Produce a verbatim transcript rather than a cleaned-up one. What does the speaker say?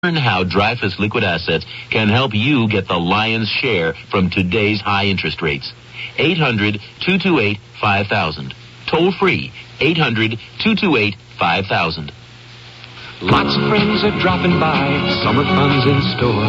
Learn how Dreyfus Liquid Assets can help you get the lion's share from today's high interest rates. eight hundred, two two eight, five thousand. Toll free, eight hundred, two two eight, five thousand. Lots of friends are dropping by, summer fun's in store.